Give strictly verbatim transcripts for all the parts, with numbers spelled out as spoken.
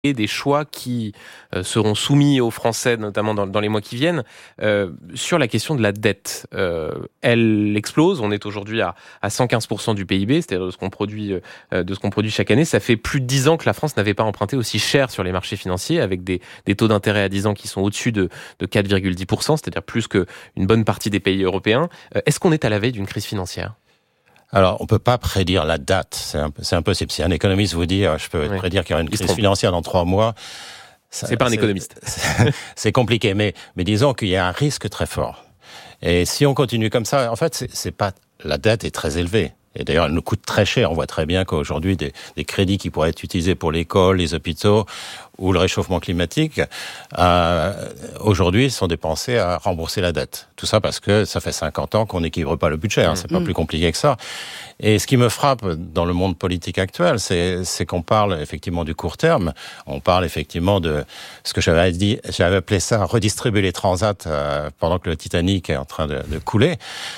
et des choix qui euh, seront soumis aux Français, notamment dans, dans les mois qui viennent, euh, sur la question de la dette. Euh, elle explose. On est aujourd'hui à, à cent quinze pour cent du P I B, c'est-à-dire de ce qu'on produit, euh, de ce qu'on produit chaque année. Ça fait plus de dix ans que la France n'avait pas emprunté aussi cher sur les marchés financiers, avec des, des taux d'intérêt à dix ans qui sont au-dessus de, de quatre virgule dix pour cent, c'est-à-dire plus qu'une bonne partie des pays européens. Euh, est-ce qu'on est à la veille d'une crise financière ? Alors, on peut pas prédire la date, c'est, un, c'est impossible. Si un économiste vous dit, je peux oui. prédire qu'il y aura une crise financière dans trois mois, ça, c'est pas un c'est, économiste. C'est, c'est compliqué, mais, mais disons qu'il y a un risque très fort. Et si on continue comme ça, en fait, c'est, c'est pas, la dette est très élevée. Et d'ailleurs, elle nous coûte très cher. On voit très bien qu'aujourd'hui, des, des crédits qui pourraient être utilisés pour l'école, les hôpitaux ou le réchauffement climatique, euh, aujourd'hui, sont dépensés à rembourser la dette. Tout ça parce que ça fait cinquante ans qu'on n'équilibre pas le budget. Hein. C'est mmh. pas plus compliqué que ça. Et ce qui me frappe dans le monde politique actuel, c'est, c'est qu'on parle effectivement du court terme. On parle effectivement de ce que j'avais dit, j'avais appelé ça redistribuer les transats euh, pendant que le Titanic est en train de, de couler.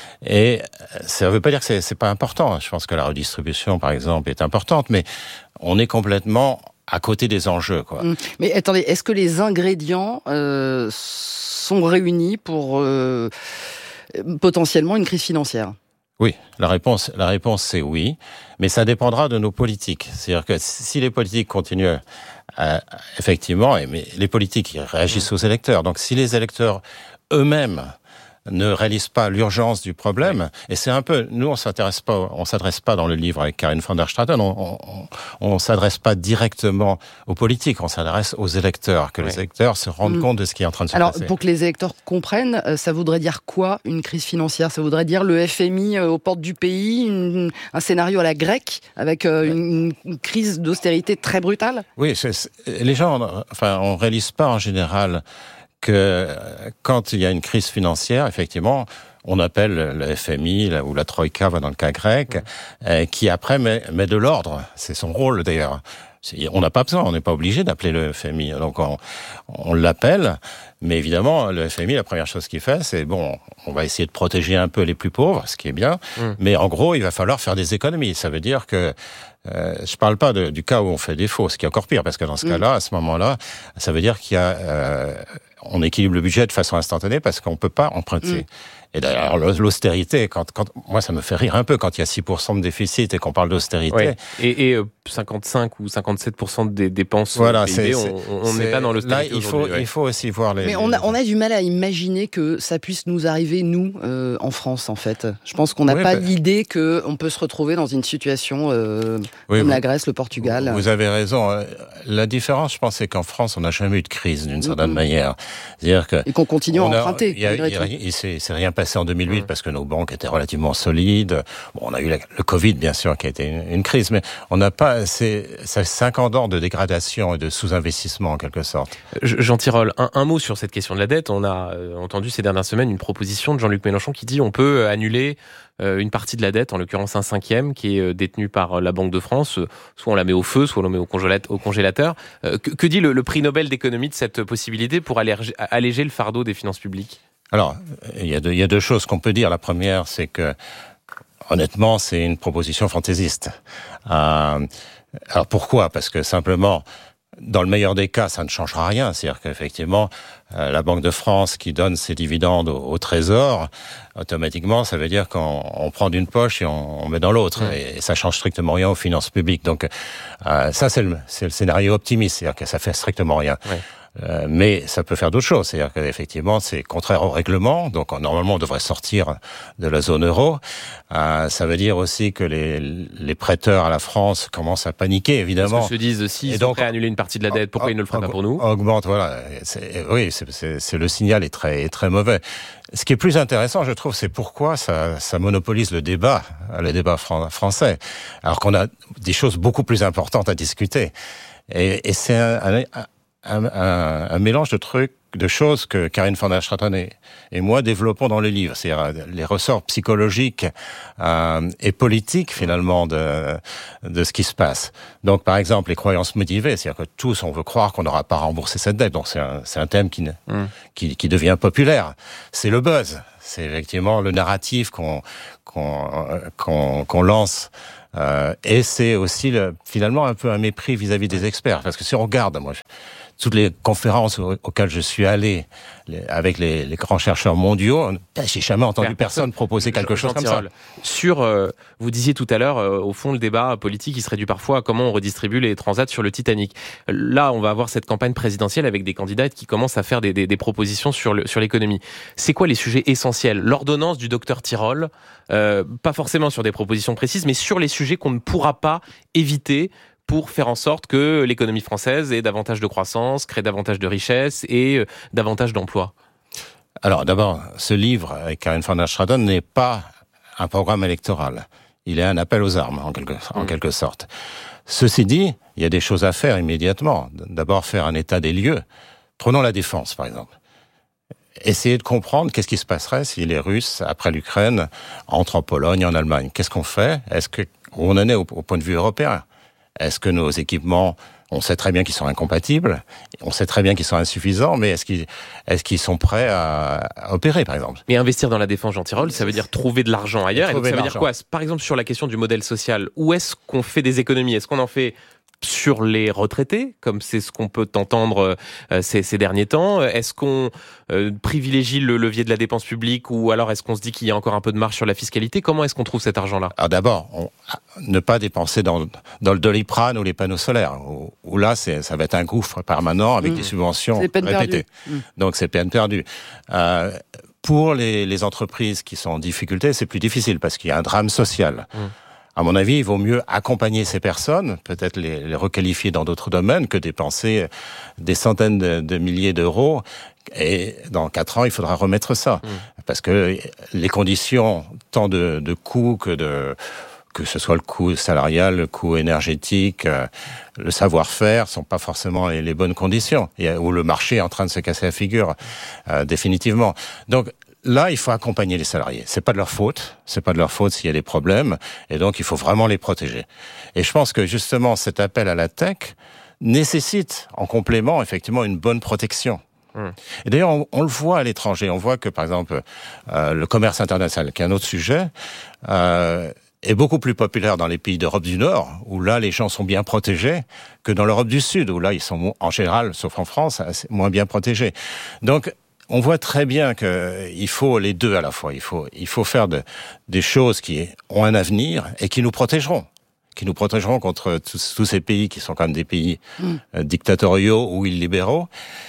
Et ça ne veut pas dire que c'est, c'est pas important. Je pense que la redistribution, par exemple, est importante, mais on est complètement à côté des enjeux, quoi. Mais attendez, est-ce que les ingrédients euh, sont réunis pour euh, potentiellement une crise financière ? Oui, la réponse, la réponse c'est oui, mais ça dépendra de nos politiques. C'est-à-dire que si les politiques continuent à, effectivement, mais les politiques ils réagissent aux électeurs. Donc si les électeurs eux-mêmes ne réalise pas l'urgence du problème, oui. et c'est un peu, nous on s'intéresse pas, on s'adresse pas dans le livre avec Karin van der Straeten, on, on, on s'adresse pas directement aux politiques, on s'adresse aux électeurs, que oui. les électeurs se rendent mmh. compte de ce qui est en train de se Alors, passer. Alors pour que les électeurs comprennent, ça voudrait dire quoi une crise financière ? Ça voudrait dire le F M I aux portes du pays, une, un scénario à la grecque avec une, une crise d'austérité très brutale ? Oui, c'est, c'est, les gens, enfin, on réalise pas en général que quand il y a une crise financière, effectivement, on appelle le F M I ou la Troïka, dans le cas grec, euh, qui après met, met de l'ordre. C'est son rôle d'ailleurs. C'est, on n'a pas besoin, on n'est pas obligé d'appeler le F M I. Donc on, on l'appelle, mais évidemment, le F M I, la première chose qu'il fait, c'est bon, on va essayer de protéger un peu les plus pauvres, ce qui est bien, mmh. mais en gros, il va falloir faire des économies. Ça veut dire que Euh, je parle pas de, du cas où on fait défaut, ce qui est encore pire, parce que dans ce mmh. cas-là, à ce moment-là, ça veut dire qu'il y a, euh, on équilibre le budget de façon instantanée parce qu'on peut pas emprunter. Mmh. Et d'ailleurs, l'austérité, quand, quand, moi, ça me fait rire un peu quand il y a six pour cent de déficit et qu'on parle d'austérité. Ouais. Et, et euh, cinquante-cinq ou cinquante-sept pour cent des dépenses voilà, P I B, c'est, on n'est pas dans l'austérité. Là, il faut, ouais. il faut aussi voir les. Mais on a, on a du mal à imaginer que ça puisse nous arriver, nous, euh, en France, en fait. Je pense qu'on n'a oui, pas bah... l'idée qu'on peut se retrouver dans une situation euh, oui, comme vous, la Grèce, le Portugal. Vous avez raison. La différence, je pense, c'est qu'en France, on n'a jamais eu de crise, d'une certaine mmh. manière. C'est-à-dire que. Et qu'on continue à emprunter. Il y a, il y a, il s'est, c'est rien passé en deux mille huit mmh. parce que nos banques étaient relativement solides. Bon, on a eu la, le Covid, bien sûr, qui a été une, une crise, mais on n'a pas, c'est, ça fait cinquante ans de dégradation et de sous-investissement, en quelque sorte. Jean Tirole, un, un mot sur cette question de la dette. On a euh, entendu ces dernières semaines une proposition de Jean-Luc Mélenchon qui dit on peut annuler euh, une partie de la dette, en l'occurrence un cinquième, qui est euh, détenue par la Banque de France. Euh, soit on la met au feu, soit on la met au, congélat- au congélateur. Euh, que, que dit le, le prix Nobel d'économie de cette possibilité pour alléger, alléger le fardeau des finances publiques ? Alors, il y a deux, il y a deux choses qu'on peut dire. La première, c'est que, honnêtement, c'est une proposition fantaisiste. Euh, alors pourquoi ? Parce que simplement, dans le meilleur des cas, ça ne changera rien. C'est-à-dire qu'effectivement, euh, la Banque de France qui donne ses dividendes au, au Trésor, automatiquement, ça veut dire qu'on on prend d'une poche et on, on met dans l'autre. Mmh. Et, et ça change strictement rien aux finances publiques. Donc, euh, ça, c'est le, c'est le scénario optimiste. C'est-à-dire que ça fait strictement rien. Ouais. Euh, mais ça peut faire d'autres choses, c'est-à-dire qu'effectivement c'est contraire au règlement, donc normalement on devrait sortir de la zone euro. Euh, ça veut dire aussi que les, les prêteurs à la France commencent à paniquer, évidemment. Parce que se disent si ils sont prêts à annuler une partie de la dette, pourquoi ils ne le feraient pas pour nous ? Augmente, voilà. C'est, oui, c'est, c'est, c'est le signal est très, est très mauvais. Ce qui est plus intéressant, je trouve, c'est pourquoi ça, ça monopolise le débat, le débat fran- français, alors qu'on a des choses beaucoup plus importantes à discuter. Et, et c'est un, un, un Un, un, un mélange de trucs, de choses que Karin van der Straeten et, et moi développons dans le livre, c'est-à-dire les ressorts psychologiques euh, et politiques finalement de de ce qui se passe. Donc par exemple les croyances motivées, c'est-à-dire que tous on veut croire qu'on n'aura pas remboursé cette dette, donc c'est un c'est un thème qui ne, mmh. qui qui devient populaire. C'est le buzz, c'est effectivement le narratif qu'on qu'on qu'on, qu'on lance Euh, et c'est aussi le, finalement un peu un mépris vis-à-vis des experts. Parce que si on regarde, moi, je, toutes les conférences auxquelles je suis allé les, avec les, les grands chercheurs mondiaux, j'ai jamais entendu personne proposer quelque chose comme ça. Sur, euh, vous disiez tout à l'heure, euh, au fond, le débat politique, il se réduit parfois à comment on redistribue les transats sur le Titanic. Là, on va avoir cette campagne présidentielle avec des candidats qui commencent à faire des, des, des propositions sur, le, sur l'économie. C'est quoi les sujets essentiels ? L'ordonnance du docteur Tirole, euh, pas forcément sur des propositions précises, mais sur les sujets qu'on ne pourra pas éviter pour faire en sorte que l'économie française ait davantage de croissance, crée davantage de richesses et euh, davantage d'emplois. Alors d'abord, ce livre avec Karin van der Straten n'est pas un programme électoral. Il est un appel aux armes, en quelque, en mmh. quelque sorte. Ceci dit, il y a des choses à faire immédiatement. D'abord, faire un état des lieux. Prenons la défense, par exemple. Essayer de comprendre qu'est-ce qui se passerait si les Russes, après l'Ukraine, entrent en Pologne, en Allemagne. Qu'est-ce qu'on fait ? Est-ce que, où on en est au, au point de vue européen ? Est-ce que nos équipements, on sait très bien qu'ils sont incompatibles, on sait très bien qu'ils sont insuffisants, mais est-ce qu'ils, est-ce qu'ils sont prêts à, à opérer, par exemple ? Mais investir dans la défense, Jean Tirole, ça veut dire trouver de l'argent ailleurs. Et donc, ça veut dire quoi ? Par exemple, sur la question du modèle social, où est-ce qu'on fait des économies ? Est-ce qu'on en fait sur les retraités, comme c'est ce qu'on peut entendre euh, ces, ces derniers temps ? Est-ce qu'on euh, privilégie le levier de la dépense publique, ou alors est-ce qu'on se dit qu'il y a encore un peu de marge sur la fiscalité ? Comment est-ce qu'on trouve cet argent-là ? Alors d'abord, on, ne pas dépenser dans, dans le Doliprane ou les panneaux solaires, où, où là, c'est, ça va être un gouffre permanent avec mmh. des subventions répétées. Mmh. Donc c'est peine perdue. Euh, pour les, les entreprises qui sont en difficulté, c'est plus difficile parce qu'il y a un drame social. Mmh. À mon avis, il vaut mieux accompagner ces personnes, peut-être les, les requalifier dans d'autres domaines, que dépenser des centaines de, de milliers d'euros. Et dans quatre ans, il faudra remettre ça. Mmh. Parce que les conditions, tant de, de coûts que de... que ce soit le coût salarial, le coût énergétique, euh, le savoir-faire, sont pas forcément les, les bonnes conditions. Et, où le marché est en train de se casser la figure, euh, définitivement. Donc, là, il faut accompagner les salariés. C'est pas de leur faute. C'est pas de leur faute s'il y a des problèmes. Et donc, il faut vraiment les protéger. Et je pense que, justement, cet appel à la tech nécessite, en complément, effectivement, une bonne protection. Mmh. Et d'ailleurs, on, on le voit à l'étranger. On voit que, par exemple, euh, le commerce international, qui est un autre sujet, euh, est beaucoup plus populaire dans les pays d'Europe du Nord, où là, les gens sont bien protégés, que dans l'Europe du Sud, où là, ils sont, en général, sauf en France, moins bien protégés. Donc, on voit très bien qu'il faut les deux à la fois. Il faut, il faut faire de, des choses qui ont un avenir et qui nous protégeront. Qui nous protégeront contre tous, tous ces pays qui sont quand même des pays mmh. euh, dictatoriaux ou illibéraux.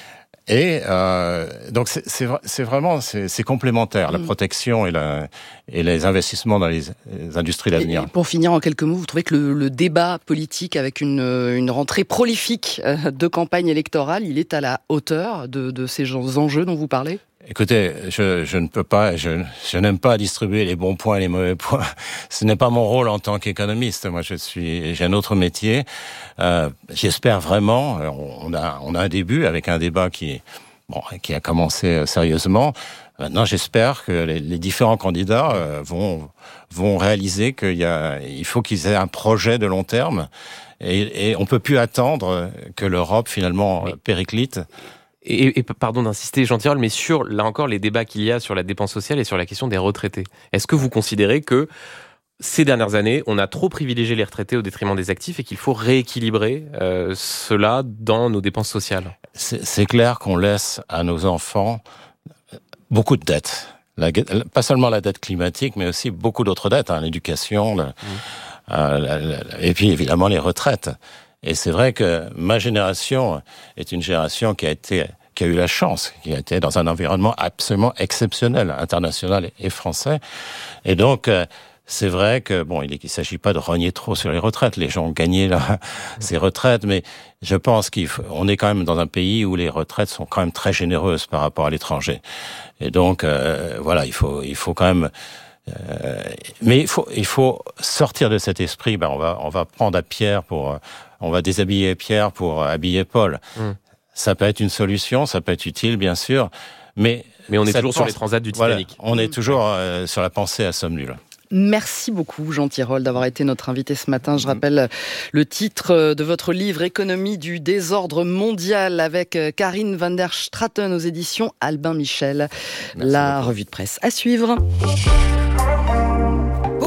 Et euh, donc c'est, c'est, c'est vraiment c'est, c'est complémentaire, la protection et, la, et les investissements dans les, les industries d'avenir. Et pour finir en quelques mots, vous trouvez que le, le débat politique avec une, une rentrée prolifique de campagne électorale, il est à la hauteur de, de ces enjeux dont vous parlez ? Écoutez, je, je ne peux pas, je, je n'aime pas distribuer les bons points et les mauvais points. Ce n'est pas mon rôle en tant qu'économiste. Moi, je suis, j'ai un autre métier. Euh, j'espère vraiment. On a, on a un début avec un débat qui, bon, qui a commencé sérieusement. Maintenant, j'espère que les, les différents candidats euh, vont, vont réaliser qu'il y a, il faut qu'ils aient un projet de long terme. Et, et on peut plus attendre que l'Europe finalement oui. périclite. Et, et pardon d'insister, Jean Tirole, mais sur, là encore, les débats qu'il y a sur la dépense sociale et sur la question des retraités. Est-ce que vous considérez que ces dernières années, on a trop privilégié les retraités au détriment des actifs et qu'il faut rééquilibrer euh, cela dans nos dépenses sociales ? c'est, c'est clair qu'on laisse à nos enfants beaucoup de dettes. La, pas seulement la dette climatique, mais aussi beaucoup d'autres dettes, hein, l'éducation, le, mmh. euh, la, la, et puis évidemment les retraites. Et c'est vrai que ma génération est une génération qui a été, qui a eu la chance, qui a été dans un environnement absolument exceptionnel, international et français. Et donc, c'est vrai que bon, il ne s'agit pas de rogner trop sur les retraites. Les gens ont gagné là, ces retraites, mais je pense qu'on est quand même dans un pays où les retraites sont quand même très généreuses par rapport à l'étranger. Et donc, euh, voilà, il faut, il faut quand même. Euh, mais il faut, il faut sortir de cet esprit. Ben, on va, on va prendre à Pierre pour. On va déshabiller Pierre pour habiller Paul. Mmh. Ça peut être une solution, ça peut être utile, bien sûr, mais... Mais on est toujours pense, sur les transats du Titanic. Voilà, on est toujours euh, sur la pensée à somme nulle. Merci beaucoup, Jean Tirole, d'avoir été notre invité ce matin. Je rappelle le titre de votre livre « Économie du désordre mondial » avec Karin van der Straten aux éditions Albin Michel. Merci La beaucoup. Revue de presse à suivre. Bonjour.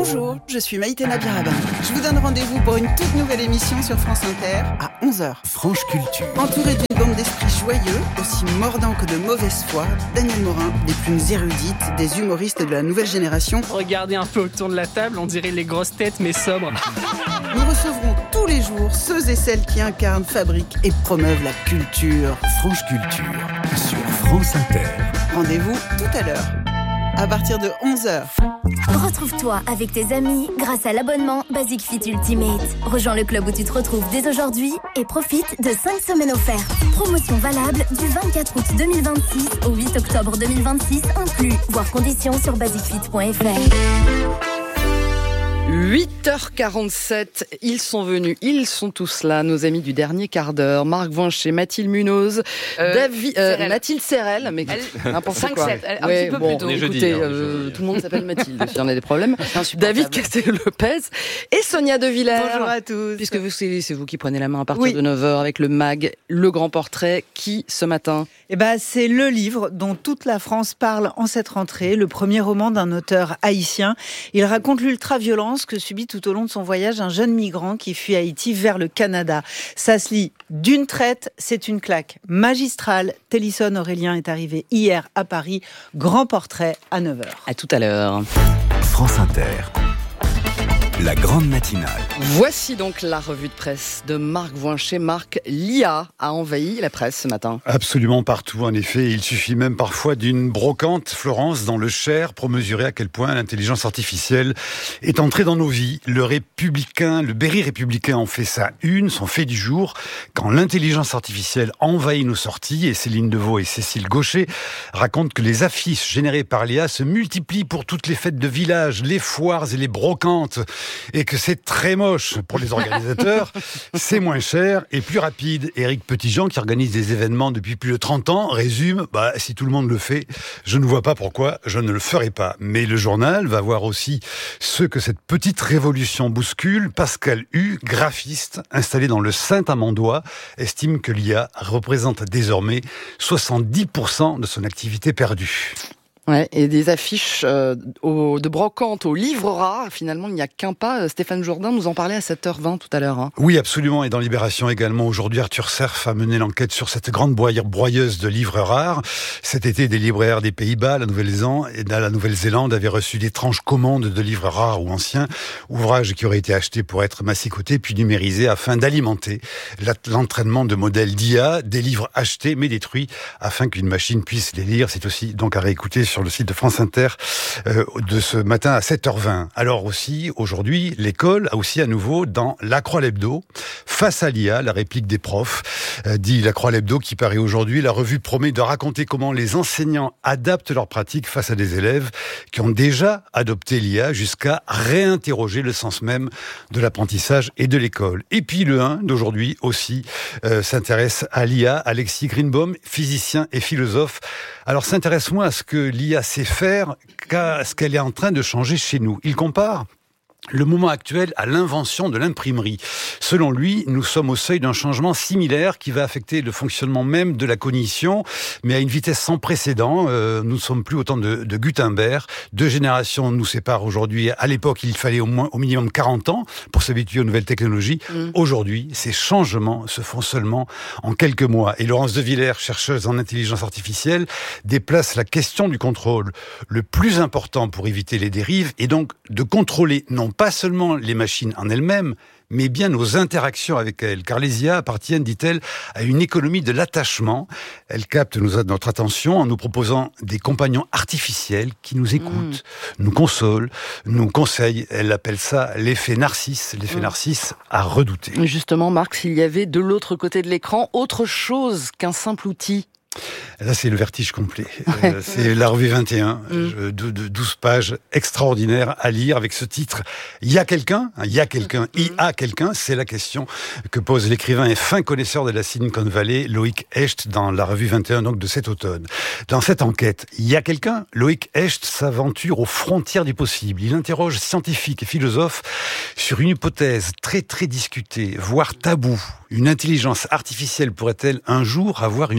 Je suis Maïté Nabirabin. Je vous donne rendez-vous pour une toute nouvelle émission sur France Inter à onze heures. Franche Culture. Entouré d'une bande d'esprits joyeux, aussi mordants que de mauvaise foi, Daniel Morin, des plus érudites, des humoristes de la nouvelle génération. Regardez un peu autour de la table, on dirait les grosses têtes mais sobres. Nous recevrons tous les jours ceux et celles qui incarnent, fabriquent et promeuvent la culture. Franche Culture sur France Inter. Rendez-vous tout à l'heure, à partir de onze heures. Retrouve-toi avec tes amis grâce à l'abonnement Basic Fit Ultimate. Rejoins le club où tu te retrouves dès aujourd'hui et profite de cinq semaines offertes. Promotion valable du vingt-quatre août deux mille vingt-six au huit octobre deux mille vingt-six inclus. Voir conditions sur basic fit point f r. huit heures quarante-sept, ils sont venus, ils sont tous là, nos amis du dernier quart d'heure. Marc Voincher, Mathilde Munoz, euh, David, euh, Serrel. Mathilde Serrel, mais n'importe quoi. cinq sept, un ouais, petit peu bon, plus tôt. écoutez, jeudi, hein, euh, tout le monde s'appelle Mathilde, si on a des problèmes. David Castel-Lopez et Sonia De Villers. Bonjour à tous. Puisque vous, c'est, c'est vous qui prenez la main à partir oui. de neuf heures avec le mag, le grand portrait, qui ce matin Eh ben, c'est le livre dont toute la France parle en cette rentrée, le premier roman d'un auteur haïtien. Il raconte l'ultra-violence que subit tout au long de son voyage un jeune migrant qui fuit Haïti vers le Canada. Ça se lit d'une traite, c'est une claque magistrale. Télisson Aurélien est arrivé hier à Paris. Grand portrait à neuf heures. À tout à l'heure. France Inter. La grande matinale. Voici donc la revue de presse de Marc Voincher. Marc, l'I A a envahi la presse ce matin. Absolument partout, en effet. Il suffit même parfois d'une brocante, Florence, dans le Cher, pour mesurer à quel point l'intelligence artificielle est entrée dans nos vies. Le Républicain, le Berry Républicain en fait sa une, son fait du jour, quand l'intelligence artificielle envahit nos sorties, et Céline Deveau et Cécile Gaucher racontent que les affiches générées par l'I A se multiplient pour toutes les fêtes de village, les foires et les brocantes, et que c'est très moche pour les organisateurs, c'est moins cher et plus rapide. Éric Petitjean, qui organise des événements depuis plus de trente ans, résume, bah, si tout le monde le fait, je ne vois pas pourquoi je ne le ferai pas. Mais le journal va voir aussi ce que cette petite révolution bouscule. Pascal Hu, graphiste, installé dans le Saint-Amandois, estime que l'I A représente désormais soixante-dix pour cent de son activité perdue. Ouais, et des affiches euh, au, de brocante au livre rare, finalement il n'y a qu'un pas. Stéphane Jourdain nous en parlait à sept heures vingt tout à l'heure. Hein. Oui, absolument, et dans Libération également. Aujourd'hui, Arthur Serf a mené l'enquête sur cette grande broyeuse de livres rares. Cet été, des libraires des Pays-Bas, la Nouvelle-Zélande, et la Nouvelle-Zélande avaient reçu d'étranges commandes de livres rares ou anciens, ouvrages qui auraient été achetés pour être massicotés puis numérisés afin d'alimenter l'entraînement de modèles d'I A, des livres achetés mais détruits afin qu'une machine puisse les lire. C'est aussi donc à réécouter sur sur le site de France Inter euh, de ce matin à sept heures vingt. Alors aussi, aujourd'hui, l'école a aussi à nouveau dans La Croix l'Hebdo, face à l'I A, la réplique des profs, euh, dit La Croix l'Hebdo qui paraît aujourd'hui. La revue promet de raconter comment les enseignants adaptent leurs pratiques face à des élèves qui ont déjà adopté l'I A jusqu'à réinterroger le sens même de l'apprentissage et de l'école. Et puis le un d'aujourd'hui aussi euh, s'intéresse à l'I A. Alexis Greenbaum, physicien et philosophe. Alors s'intéresse moins à ce que l'I A sait faire qu'à ce qu'elle est en train de changer chez nous. Il compare le moment actuel à l'invention de l'imprimerie. Selon lui, nous sommes au seuil d'un changement similaire qui va affecter le fonctionnement même de la cognition, mais à une vitesse sans précédent. Euh, nous ne sommes plus au temps de, de Gutenberg. Deux générations nous séparent aujourd'hui. À l'époque, il fallait au moins, au minimum quarante ans pour s'habituer aux nouvelles technologies. Mmh. Aujourd'hui, ces changements se font seulement en quelques mois. Et Laurence De Villers, chercheuse en intelligence artificielle, déplace la question du contrôle. Le plus important pour éviter les dérives est donc de contrôler non pas seulement les machines en elles-mêmes, mais bien nos interactions avec elles. Car les I A appartiennent, dit-elle, à une économie de l'attachement. Elles captent notre attention en nous proposant des compagnons artificiels qui nous écoutent, mmh. nous consolent, nous conseillent. Elle appelle ça l'effet Narcisse, l'effet mmh. Narcisse à redouter. Justement, Marc, s'il y avait de l'autre côté de l'écran autre chose qu'un simple outil. Là, c'est le vertige complet. Ouais. Euh, c'est la revue vingt et un, mmh. je, de, de douze pages extraordinaires à lire avec ce titre. Il y a quelqu'un, il y a quelqu'un, mmh. il y a quelqu'un, c'est la question que pose l'écrivain et fin connaisseur de la Silicon Valley, Loïc Hecht, dans la revue vingt et un donc de cet automne. Dans cette enquête, il y a quelqu'un, Loïc Hecht s'aventure aux frontières du possible. Il interroge scientifiques et philosophes sur une hypothèse très très discutée, voire taboue. Une intelligence artificielle pourrait-elle un jour avoir une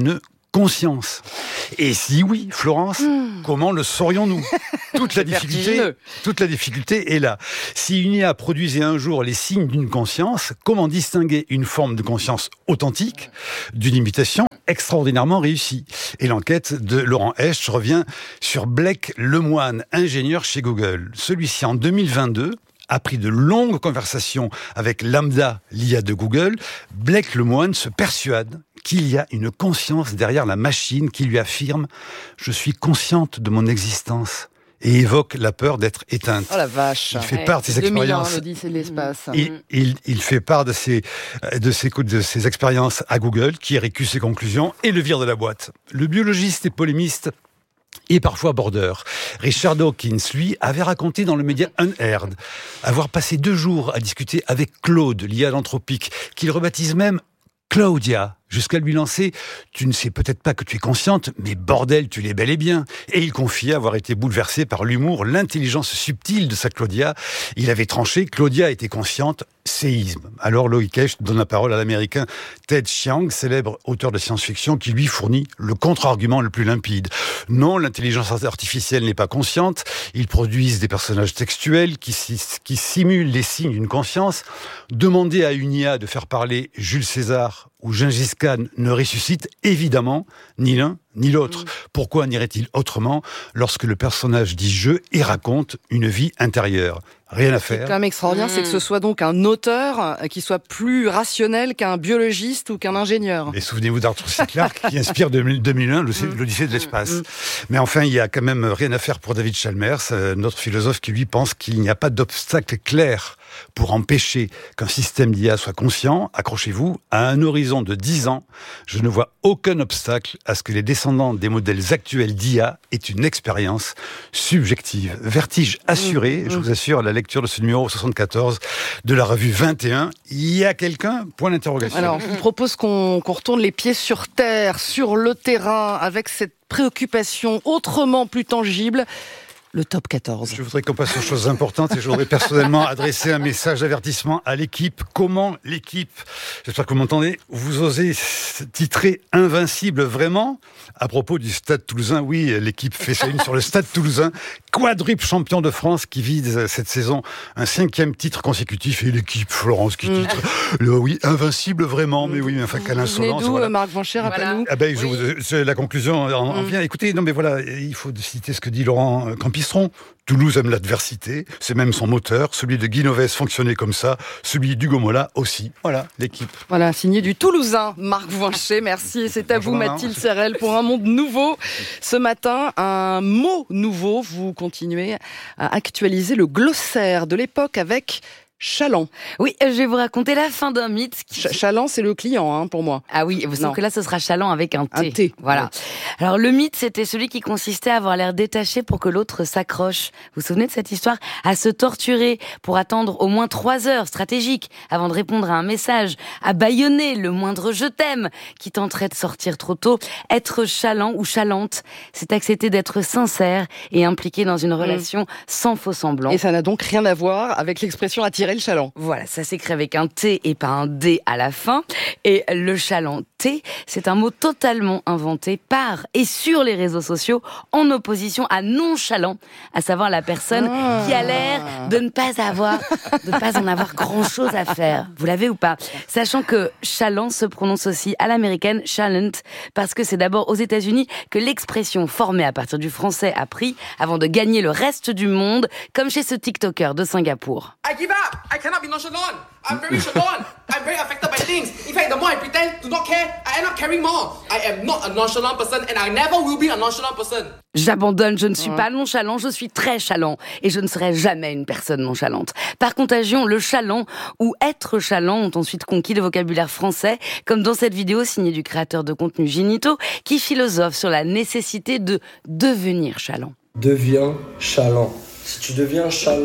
conscience. Et si oui, Florence, mmh. comment le saurions-nous ? Toute la difficulté, toute la difficulté est là. Si une I A produisait un jour les signes d'une conscience, comment distinguer une forme de conscience authentique d'une imitation extraordinairement réussie ? Et l'enquête de Laurent Hecht revient sur Blake Lemoine, ingénieur chez Google. Celui-ci, en deux mille vingt-deux, a pris de longues conversations avec Lambda, l'I A de Google. Blake Lemoine se persuade qu'il y a une conscience derrière la machine qui lui affirme « Je suis consciente de mon existence » et évoque la peur d'être éteinte. Oh la vache. Il fait ouais, part de ses expériences. l'Odyssée de l'espace. Il, il, il fait part de ses, de, ses, de ses expériences à Google, qui récuse ses conclusions et le vire de la boîte. Le biologiste et polémiste et parfois border. Richard Dawkins, lui, avait raconté dans le média Unheard avoir passé deux jours à discuter avec Claude, l'I A d'Anthropique, qu'il rebaptise même Claudia, jusqu'à lui lancer « Tu ne sais peut-être pas que tu es consciente, mais bordel, tu l'es bel et bien ». Et il confiait avoir été bouleversé par l'humour, l'intelligence subtile de sa Claudia. Il avait tranché, Claudia était consciente, séisme. Alors Loïc Hecht donne la parole à l'américain Ted Chiang, célèbre auteur de science-fiction, qui lui fournit le contre-argument le plus limpide. Non, l'intelligence artificielle n'est pas consciente, ils produisent des personnages textuels qui, qui simulent les signes d'une conscience. Demander à une I A de faire parler Jules César ou Gengis Khan ne ressuscite évidemment ni l'un ni l'autre. Mmh. Pourquoi n'irait-il autrement lorsque le personnage dit « je » et raconte une vie intérieure ? Rien à faire. Ce qui est quand même extraordinaire, mmh. c'est que ce soit donc un auteur qui soit plus rationnel qu'un biologiste ou qu'un ingénieur. Et souvenez-vous d'Arthur C. Clarke qui inspire deux mille un l'Odyssée de l'espace. Mmh. Mais enfin, il y a quand même rien à faire pour David Chalmers, notre philosophe qui lui pense qu'il n'y a pas d'obstacle clair pour empêcher qu'un système d'I A soit conscient. Accrochez-vous, à un horizon de dix ans, je ne vois aucun obstacle à ce que les descendants des modèles actuels d'I A aient une expérience subjective. Vertige assuré, mmh. je vous assure, à la lecture de ce numéro soixante-quatorze de la revue vingt et un. Il y a quelqu'un ? Point d'interrogation. Alors, je vous propose qu'on, qu'on retourne les pieds sur terre, sur le terrain, avec cette préoccupation autrement plus tangible. Le top quatorze. Je voudrais qu'on passe aux choses importantes et je voudrais personnellement adresser un message d'avertissement à l'équipe. Comment l'équipe, j'espère que vous m'entendez, vous osez titrer Invincible vraiment à propos du Stade Toulousain. Oui, l'équipe fait sa une sur le Stade Toulousain, quadruple champion de France qui vise cette saison un cinquième titre consécutif et l'équipe Florence qui titre mmh. le, oui, Invincible vraiment, mais oui, mais enfin quelle insolence. D'où, voilà. Marc Vancher, rappelle-nous. Ah ben, je, oui. La conclusion en, en mmh. vient. Écoutez, non mais voilà, il faut citer ce que dit Laurent Campistron. Toulouse aime l'adversité, c'est même son moteur. Celui de Guy Novès fonctionnait comme ça, celui d'Hugo Mola aussi. Voilà, l'équipe. Voilà, signé du Toulousain, Marc Vancher. Merci, c'est à Bonjour vous, Mathilde Serrel, pour un monde nouveau. Ce matin, un mot nouveau. Vous continuez à actualiser le glossaire de l'époque avec Chaland. Oui, je vais vous raconter la fin d'un mythe. Qui... Ch- Chaland, c'est le client, hein, pour moi. Ah oui, sauf que là, ce sera Chaland avec un T. Un T. Voilà. Ouais. Alors, le mythe, c'était celui qui consistait à avoir l'air détaché pour que l'autre s'accroche. Vous vous souvenez de cette histoire ? À se torturer pour attendre au moins trois heures stratégiques avant de répondre à un message, à bâillonner le moindre je t'aime qui tenterait de sortir trop tôt. Être chaland ou chalante, c'est accepter d'être sincère et impliqué dans une relation mmh. sans faux semblant. Et ça n'a donc rien à voir avec l'expression attirer le chaland. Voilà, ça s'écrit avec un T et pas un D à la fin. Et le chaland T, c'est un mot totalement inventé par et sur les réseaux sociaux en opposition à nonchalant, à savoir la personne ah. qui a l'air de ne pas avoir, de ne pas en avoir grand chose à faire. Vous l'avez ou pas ? Sachant que chaland se prononce aussi à l'américaine chalant, parce que c'est d'abord aux États-Unis que l'expression formée à partir du français a pris avant de gagner le reste du monde, comme chez ce TikToker de Singapour. I give up. I cannot be nonchalant. I'm very nonchalant. I'm very affected by things. In fact, the more I pretend to not care, I end up caring more. I am not a nonchalant person and I never will be a nonchalant person. J'abandonne, je ne suis ouais. pas nonchalant, je suis très chalant. Et je ne serai jamais une personne nonchalante. Par contagion, le chalant ou être chalant ont ensuite conquis le vocabulaire français, comme dans cette vidéo signée du créateur de contenu Ginito, qui philosophe sur la nécessité de devenir chalant. Deviens chalant. Si tu deviens chalant,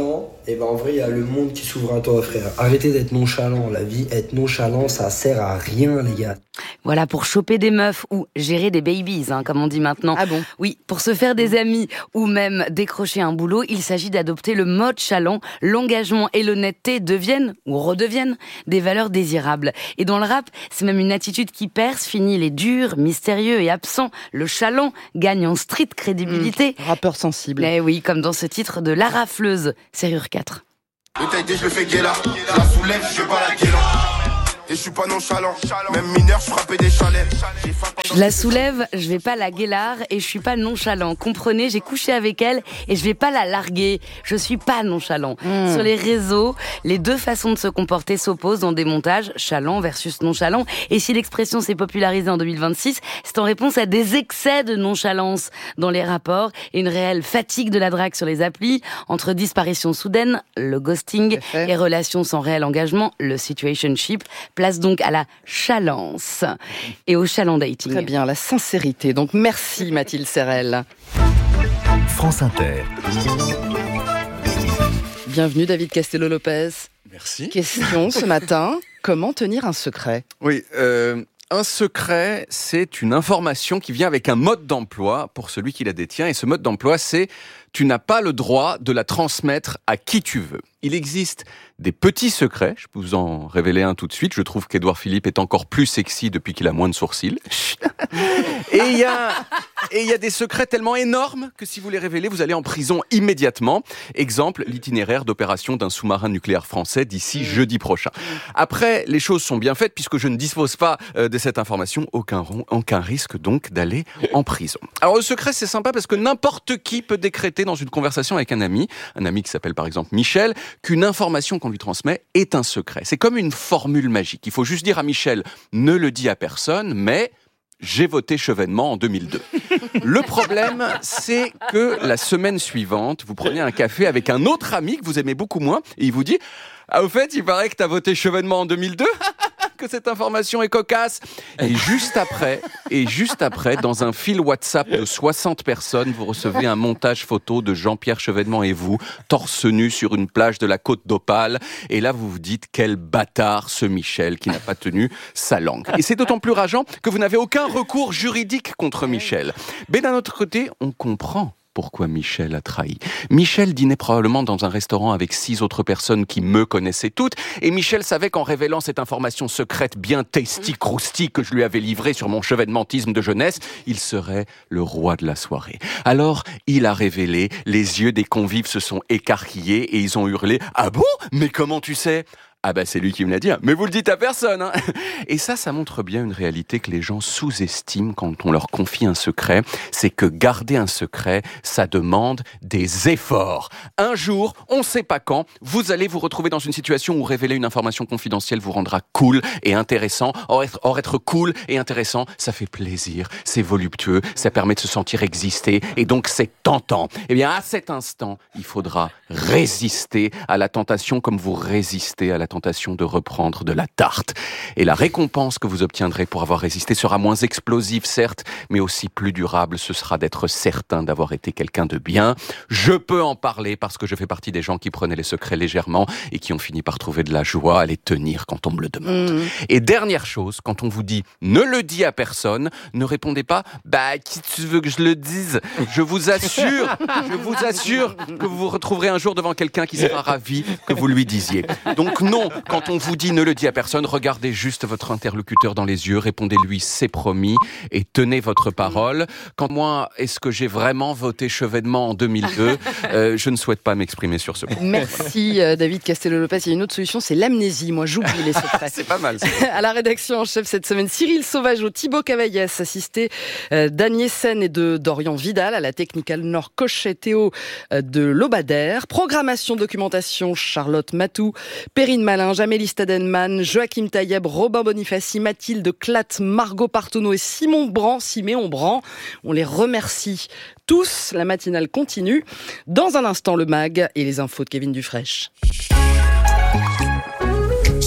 Et ben en vrai, il y a le monde qui s'ouvre à toi, frère. Arrêtez d'être nonchalant. La vie, être nonchalant, ça sert à rien, les gars. Voilà, pour choper des meufs ou gérer des babies, hein, comme on dit maintenant. Ah bon ? Oui, pour se faire des amis ou même décrocher un boulot, il s'agit d'adopter le mode chaland. L'engagement et l'honnêteté deviennent, ou redeviennent, des valeurs désirables. Et dans le rap, c'est même une attitude qui perce, finit les durs, mystérieux et absents. Le chaland gagne en street crédibilité. Mmh, rappeur sensible. Eh oui, comme dans ce titre de La Rafleuse, Serrure quatre. Le taille je le fais guéla, je la soulève, je fais pas la guéla. Et je suis pas nonchalant, même mineur, je frappais des chalets. Je la soulève, je vais pas la guélard et je suis pas nonchalant. Comprenez, j'ai couché avec elle et je vais pas la larguer. Je suis pas nonchalant. Mmh. Sur les réseaux, les deux façons de se comporter s'opposent dans des montages chaland versus nonchalant. Et si l'expression s'est popularisée en deux mille vingt-six, c'est en réponse à des excès de nonchalance dans les rapports et une réelle fatigue de la drague sur les applis, entre disparition soudaine, le ghosting, et relations sans réel engagement, le situationship. Place donc à la chalance et au chaland dating. Très bien, la sincérité. Donc merci Mathilde Serrel. France Inter. Bienvenue David Castello-Lopez. Merci. Question ce matin, comment tenir un secret ? Oui, euh, un secret, c'est une information qui vient avec un mode d'emploi pour celui qui la détient. Et ce mode d'emploi, c'est tu n'as pas le droit de la transmettre à qui tu veux. Il existe des petits secrets, je peux vous en révéler un tout de suite. Je trouve qu'Édouard Philippe est encore plus sexy depuis qu'il a moins de sourcils. Et il y a, et il y a des secrets tellement énormes que si vous les révélez, vous allez en prison immédiatement. Exemple, l'itinéraire d'opération d'un sous-marin nucléaire français d'ici jeudi prochain. Après, les choses sont bien faites puisque je ne dispose pas de cette information. Aucun, aucun risque donc d'aller en prison. Alors le secret, c'est sympa parce que n'importe qui peut décréter dans une conversation avec un ami, un ami qui s'appelle par exemple Michel, qu'une information qu'on lui transmet est un secret. C'est comme une formule magique. Il faut juste dire à Michel, ne le dis à personne, mais j'ai voté Chevènement en deux mille deux. Le problème, c'est que la semaine suivante, vous prenez un café avec un autre ami que vous aimez beaucoup moins et il vous dit « Ah, au fait, il paraît que t'as voté Chevènement en deux mille deux ?» que cette information est cocasse. Et juste après, et juste après, dans un fil WhatsApp de soixante personnes, vous recevez un montage photo de Jean-Pierre Chevènement et vous, torse nu sur une plage de la Côte d'Opale. Et là, vous vous dites, quel bâtard ce Michel qui n'a pas tenu sa langue. Et c'est d'autant plus rageant que vous n'avez aucun recours juridique contre Michel. Mais d'un autre côté, on comprend pourquoi Michel a trahi. Michel dînait probablement dans un restaurant avec six autres personnes qui me connaissaient toutes, et Michel savait qu'en révélant cette information secrète bien tasty, crousty que je lui avais livrée sur mon chevènementisme de jeunesse, il serait le roi de la soirée. Alors, il a révélé, les yeux des convives se sont écarquillés et ils ont hurlé « Ah bon ? Mais comment tu sais ?» Ah bah c'est lui qui me l'a dit, mais vous le dites à personne, hein. Et ça, ça montre bien une réalité que les gens sous-estiment quand on leur confie un secret, c'est que garder un secret, ça demande des efforts. Un jour, on sait pas quand, vous allez vous retrouver dans une situation où révéler une information confidentielle vous rendra cool et intéressant. Or être, or être cool et intéressant, ça fait plaisir, c'est voluptueux, ça permet de se sentir exister, et donc c'est tentant. Eh bien, à cet instant, il faudra résister à la tentation comme vous résistez à la tentation de reprendre de la tarte. Et la récompense que vous obtiendrez pour avoir résisté sera moins explosive, certes, mais aussi plus durable. Ce sera d'être certain d'avoir été quelqu'un de bien. Je peux en parler parce que je fais partie des gens qui prenaient les secrets légèrement et qui ont fini par trouver de la joie à les tenir quand on me le demande. Mmh. Et dernière chose, quand on vous dit « ne le dis à personne », ne répondez pas « bah, qui tu veux que je le dise ?» Je vous assure, je vous assure que vous vous retrouverez un jour devant quelqu'un qui sera ravi que vous lui disiez. Donc non, quand on vous dit ne le dis à personne, regardez juste votre interlocuteur dans les yeux, répondez-lui c'est promis et tenez votre parole. Quand moi, est-ce que j'ai vraiment voté Chevènement en deux mille deux, euh, je ne souhaite pas m'exprimer sur ce point. Merci euh, David Castello-Lopez. Il y a une autre solution, c'est l'amnésie. Moi, j'oublie les secrets. C'est pas mal. À la rédaction en chef cette semaine, Cyril Sauvageau, Thibaut Cavaillès, assisté euh, d'Agnès Sen et de Dorian Vidal, à la Technical Nord Cochet Théo euh, de Lobadère. Programmation, documentation, Charlotte Matou, Perrine Malin, Jamélie Stadenman, Joachim Taïeb, Robin Bonifaci, Mathilde Clatte, Margot Partonneau et Simon Brand, Siméon Brand. On les remercie tous. La matinale continue. Dans un instant, le mag et les infos de Kevin Dufresne.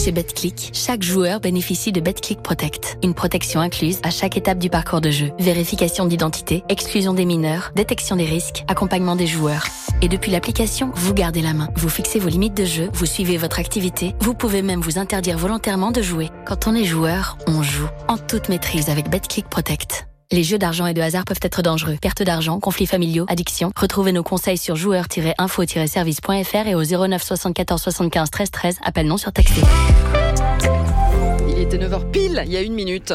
Chez Betclic, chaque joueur bénéficie de Betclic Protect, une protection incluse à chaque étape du parcours de jeu. Vérification d'identité, exclusion des mineurs, détection des risques, accompagnement des joueurs. Et depuis l'application, vous gardez la main. Vous fixez vos limites de jeu, vous suivez votre activité, vous pouvez même vous interdire volontairement de jouer. Quand on est joueur, on joue en toute maîtrise avec Betclic Protect. Les jeux d'argent et de hasard peuvent être dangereux. Perte d'argent, conflits familiaux, addiction. Retrouvez nos conseils sur joueurs tiret info tiret service point f r et au zéro neuf soixante-quatorze soixante-quinze treize treize. Appel non surtaxé. Il était neuf heures pile, il y a une minute.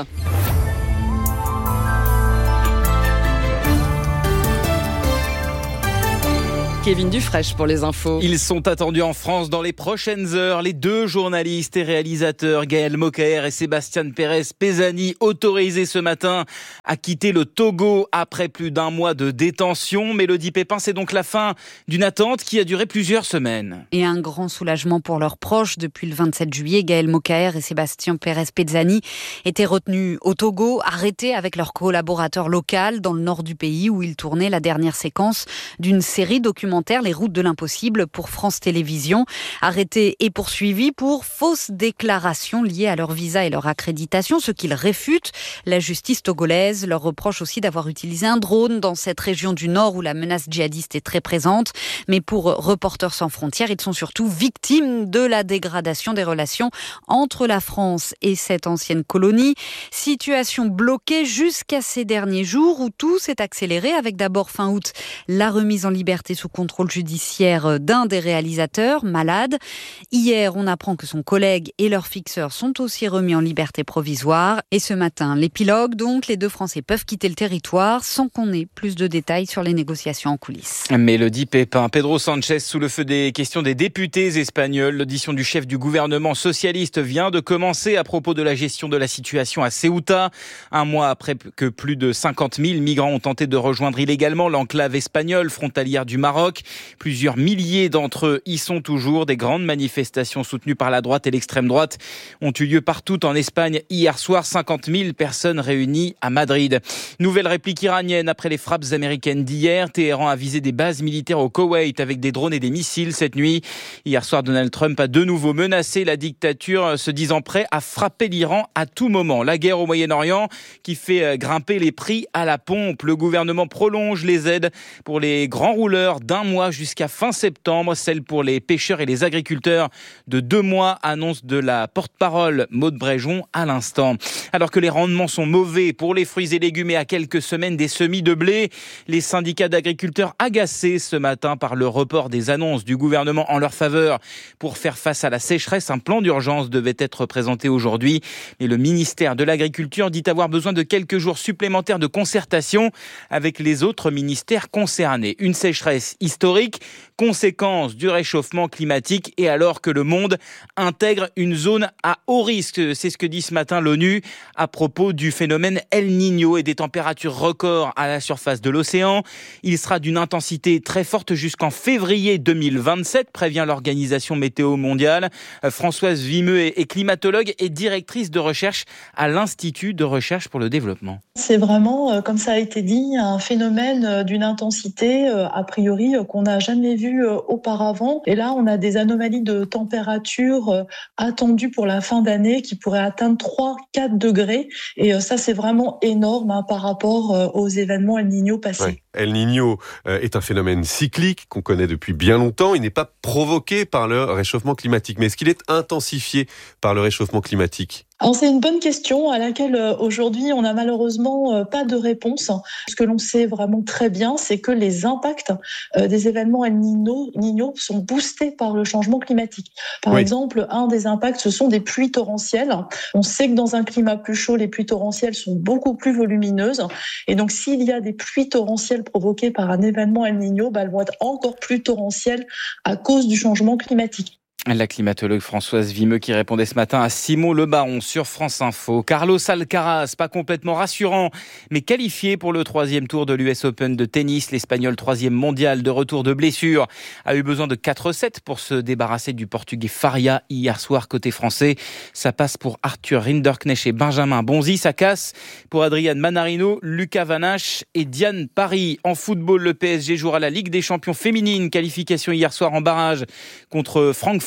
Kevin Dufresne pour les infos. Ils sont attendus en France dans les prochaines heures. Les deux journalistes et réalisateurs Gaël Mokaer et Sébastien Pérez Pézani, autorisés ce matin à quitter le Togo après plus d'un mois de détention. Mélodie Pépin, c'est donc la fin d'une attente qui a duré plusieurs semaines. Et un grand soulagement pour leurs proches. Depuis le vingt-sept juillet, Gaël Mokaer et Sébastien Pérez Pézani étaient retenus au Togo, arrêtés avec leur collaborateur local dans le nord du pays où ils tournaient la dernière séquence d'une série documentaire Les routes de l'impossible pour France Télévisions. Arrêtés et poursuivis pour fausses déclarations liées à leur visa et leur accréditation, ce qu'ils réfutent. La justice togolaise leur reproche aussi d'avoir utilisé un drone dans cette région du nord où la menace djihadiste est très présente. Mais pour Reporters sans frontières, ils sont surtout victimes de la dégradation des relations entre la France et cette ancienne colonie. Situation bloquée jusqu'à ces derniers jours où tout s'est accéléré avec d'abord fin août la remise en liberté sous contrôle judiciaire d'un des réalisateurs, malade. Hier, on apprend que son collègue et leur fixeur sont aussi remis en liberté provisoire. Et ce matin, l'épilogue, donc, les deux Français peuvent quitter le territoire sans qu'on ait plus de détails sur les négociations en coulisses. Mélodie Pépin, Pedro Sanchez sous le feu des questions des députés espagnols. L'audition du chef du gouvernement socialiste vient de commencer à propos de la gestion de la situation à Ceuta. Un mois après que plus de cinquante mille migrants ont tenté de rejoindre illégalement l'enclave espagnole frontalière du Maroc. Plusieurs milliers d'entre eux y sont toujours. Des grandes manifestations soutenues par la droite et l'extrême droite ont eu lieu partout en Espagne hier soir. cinquante mille personnes réunies à Madrid. Nouvelle réplique iranienne après les frappes américaines d'hier. Téhéran a visé des bases militaires au Koweït avec des drones et des missiles cette nuit. Hier soir, Donald Trump a de nouveau menacé la dictature, se disant prêt à frapper l'Iran à tout moment. La guerre au Moyen-Orient qui fait grimper les prix à la pompe. Le gouvernement prolonge les aides pour les grands rouleurs d'un mois jusqu'à fin septembre, celle pour les pêcheurs et les agriculteurs de deux mois, annonce de la porte-parole Maude Bréjon à l'instant. Alors que les rendements sont mauvais pour les fruits et légumes et à quelques semaines des semis de blé, les syndicats d'agriculteurs agacés ce matin par le report des annonces du gouvernement en leur faveur pour faire face à la sécheresse. Un plan d'urgence devait être présenté aujourd'hui, mais le ministère de l'Agriculture dit avoir besoin de quelques jours supplémentaires de concertation avec les autres ministères concernés. Une sécheresse historique, conséquence du réchauffement climatique et alors que le monde intègre une zone à haut risque. C'est ce que dit ce matin l'ONU à propos du phénomène El Niño et des températures records à la surface de l'océan. Il sera d'une intensité très forte jusqu'en février deux mille vingt-sept, prévient l'Organisation Météo Mondiale. Françoise Vimeux est climatologue et directrice de recherche à l'Institut de recherche pour le développement. C'est vraiment, comme ça a été dit, un phénomène d'une intensité a priori qu'on n'a jamais vu auparavant. Et là, on a des anomalies de température attendues pour la fin d'année qui pourraient atteindre trois à quatre degrés. Et ça, c'est vraiment énorme hein, par rapport aux événements El Niño passés. Ouais. El Niño est un phénomène cyclique qu'on connaît depuis bien longtemps. Il n'est pas provoqué par le réchauffement climatique. Mais est-ce qu'il est intensifié par le réchauffement climatique ? Alors c'est une bonne question à laquelle euh, aujourd'hui on n'a malheureusement euh, pas de réponse. Ce que l'on sait vraiment très bien, c'est que les impacts euh, des événements El Niño, Niño sont boostés par le changement climatique. Par oui. exemple, un des impacts, ce sont des pluies torrentielles. On sait que dans un climat plus chaud, les pluies torrentielles sont beaucoup plus volumineuses. Et donc s'il y a des pluies torrentielles provoquées par un événement El Niño, bah, elles vont être encore plus torrentielles à cause du changement climatique. La climatologue Françoise Vimeux qui répondait ce matin à Simon Le Baron sur France Info. Carlos Alcaraz, pas complètement rassurant, mais qualifié pour le troisième tour de l'U S Open de tennis. L'Espagnol troisième mondial de retour de blessure a eu besoin de quatre sets pour se débarrasser du Portugais Faria hier soir côté français. Ça passe pour Arthur Rinderknecht et Benjamin Bonzi. Ça casse pour Adrian Manarino, Lucas Van Hache et Diane Parry. En football, le P S G jouera la Ligue des champions féminines. Qualification hier soir en barrage contre Francfort.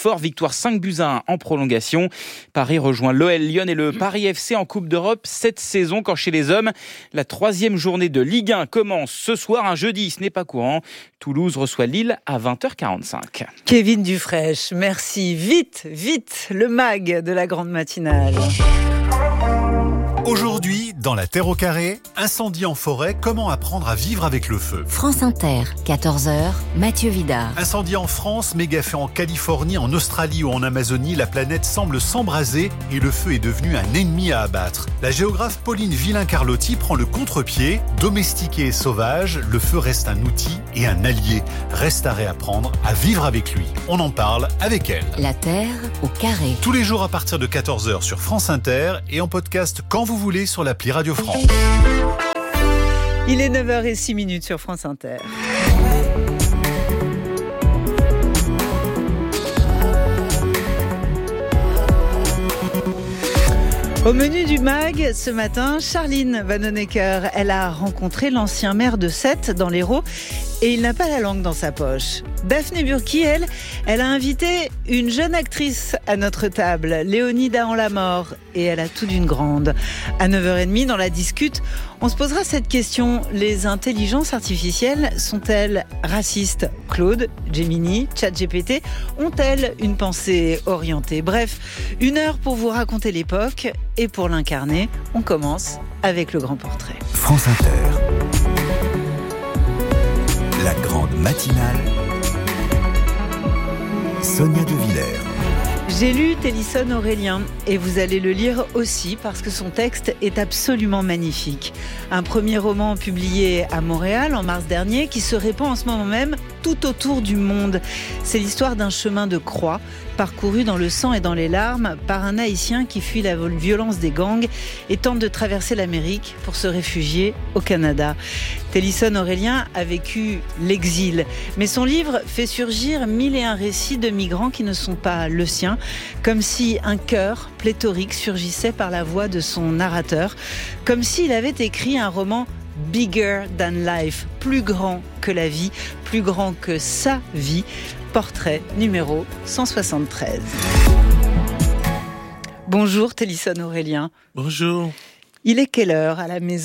Francfort. Victoire cinq buts à un en prolongation. Paris rejoint l'O L Lyon et le Paris F C en Coupe d'Europe cette saison. Quand chez les hommes, la troisième journée de Ligue un commence ce soir, un jeudi, ce n'est pas courant. Toulouse reçoit Lille à vingt heures quarante-cinq. Kevin Dufraîche, merci. Vite, vite, le mag de la grande matinale. Aujourd'hui, dans La Terre au carré, incendie en forêt, comment apprendre à vivre avec le feu. France Inter, quatorze heures, Mathieu Vidard. Incendie en France, méga-feu en Californie, en Australie ou en Amazonie, la planète semble s'embraser et le feu est devenu un ennemi à abattre. La géographe Pauline Villain-Carlotti prend le contre-pied. Domestiqué et sauvage, le feu reste un outil et un allié. Reste à réapprendre à vivre avec lui. On en parle avec elle. La Terre au carré. Tous les jours à partir de quatorze heures sur France Inter et en podcast quand vous voulez sur l'appli Radio France. Il est neuf heures six sur France Inter. Au menu du mag, ce matin, Charline Vanhoenacker, elle a rencontré l'ancien maire de Sète dans l'Hérault et il n'a pas la langue dans sa poche. Daphné Burki, elle, elle a invité une jeune actrice à notre table, Léonie Dahan-Lamor, et elle a tout d'une grande. À neuf heures trente, dans la discute, on se posera cette question. Les intelligences artificielles sont-elles racistes ? Claude, Gemini, ChatGPT ont-elles une pensée orientée ? Bref, une heure pour vous raconter l'époque et pour l'incarner. On commence avec le grand portrait. France Inter. La grande matinale. Sonia De Villers. J'ai lu Télisson Aurélien et vous allez le lire aussi parce que son texte est absolument magnifique. Un premier roman publié à Montréal en mars dernier qui se répand en ce moment même tout autour du monde. C'est l'histoire d'un chemin de croix parcouru dans le sang et dans les larmes par un Haïtien qui fuit la violence des gangs et tente de traverser l'Amérique pour se réfugier au Canada. Télisson Aurélien a vécu l'exil, mais son livre fait surgir mille et un récits de migrants qui ne sont pas le sien, comme si un cœur pléthorique surgissait par la voix de son narrateur, comme s'il avait écrit un roman bigger than life, plus grand que la vie, plus grand que sa vie. Portrait numéro cent soixante-treize. Bonjour Télisson Aurélien. Bonjour. Il est quelle heure à la maison ?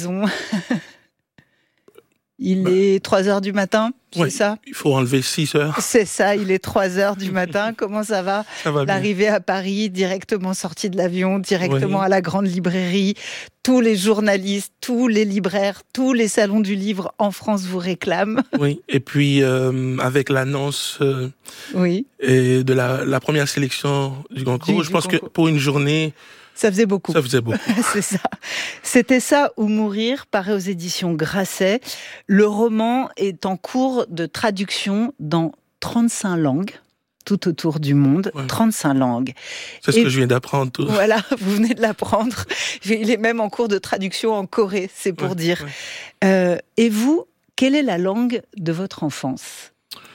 Il bah, est trois heures du matin, c'est ouais, ça ? Il faut enlever six heures. C'est ça, il est trois heures du matin. Comment ça va ? Ça va bien. L'arrivée à Paris, directement sorti de l'avion, directement oui. à la grande librairie. Tous les journalistes, tous les libraires, tous les salons du livre en France vous réclament. Oui, et puis euh, avec l'annonce euh, oui. et de la, la première sélection du concours, du, je du pense concours. que pour une journée... Ça faisait beaucoup. Ça faisait beaucoup. C'est ça. C'était ça ou mourir, paru aux éditions Grasset. Le roman est en cours de traduction dans trente-cinq langues, tout autour du monde. Ouais. trente-cinq langues. C'est ce Et que je viens d'apprendre. Tout. Voilà, vous venez de l'apprendre. Il est même en cours de traduction en Corée, c'est pour ouais, dire. Ouais. Euh, et vous, quelle est la langue de votre enfance ?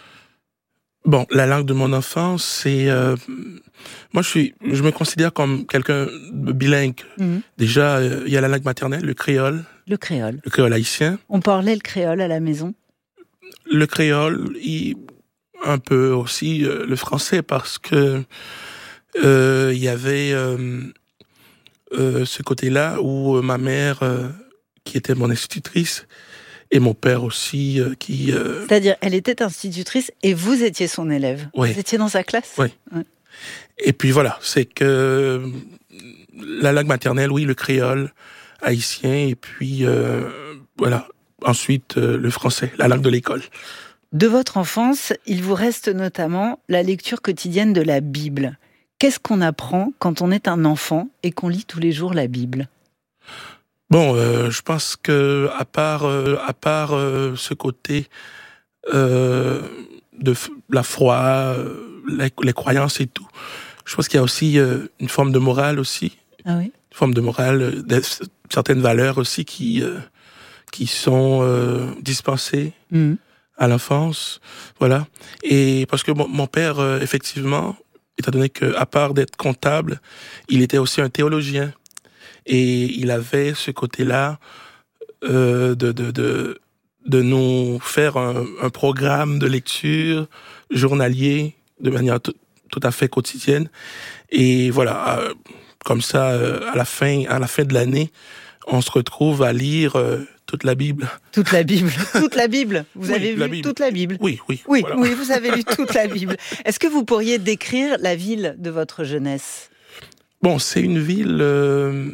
Bon, la langue de mon enfance, c'est... Euh, moi, je suis, je me considère comme quelqu'un de bilingue. Mmh. Déjà, il euh, y a la langue maternelle, le créole. Le créole. Le créole haïtien. On parlait le créole à la maison ? Le créole, il, un peu aussi euh, le français, parce que il euh, y avait euh, euh, ce côté-là où euh, ma mère, euh, qui était mon institutrice, et mon père aussi, euh, qui... Euh... C'est-à-dire, elle était institutrice et vous étiez son élève. Oui. Vous étiez dans sa classe. Oui. Ouais. Et puis voilà, c'est que la langue maternelle, oui, le créole haïtien, et puis euh, voilà, ensuite euh, le français, la langue de l'école. De votre enfance, il vous reste notamment la lecture quotidienne de la Bible. Qu'est-ce qu'on apprend quand on est un enfant et qu'on lit tous les jours la Bible ? Bon, euh, je pense que à part euh, à part euh, ce côté euh, de f- la foi, euh, les, les croyances et tout, je pense qu'il y a aussi euh, une forme de morale aussi, ah oui. une forme de morale, de, certaines valeurs aussi qui euh, qui sont euh, dispensées mmh. à l'enfance, voilà. Et parce que mon, mon père, euh, effectivement, étant donné que à part d'être comptable, il était aussi un théologien. Et il avait ce côté-là euh, de, de, de, de nous faire un, un programme de lecture journalier de manière t- tout à fait quotidienne. Et voilà, euh, comme ça, euh, à la fin, à la fin de l'année, on se retrouve à lire euh, toute la Bible. Toute la Bible, toute la Bible. Vous Oui, avez la lu Bible. toute la Bible. Oui, oui. Oui, voilà. oui, vous avez lu toute la Bible. Est-ce que vous pourriez décrire la ville de votre jeunesse? Bon, c'est une ville euh,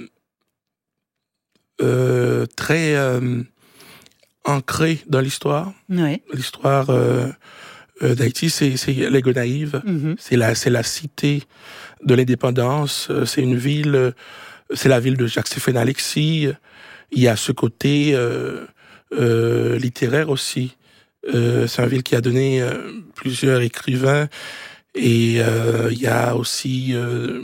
euh, très euh, ancrée dans l'histoire. Oui. L'histoire euh, euh, d'Haïti, c'est, c'est les Gonaïves. Mhm. C'est la, c'est la cité de l'indépendance. Euh, C'est une ville, euh, c'est la ville de Jacques-Stéphane Alexis. Il y a ce côté euh, euh, littéraire aussi. Euh, c'est une ville qui a donné euh, plusieurs écrivains. Et euh, il y a aussi... Euh,